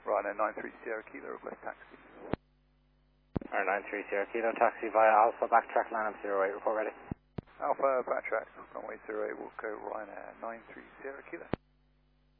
Ryanair 93 Sierra Kilo, request taxi. Ryanair 93 Sierra Kilo, taxi via Alpha, backtrack line up 08, report ready. Alpha, backtrack, runway 08, will go Ryanair 93 Sierra Kilo.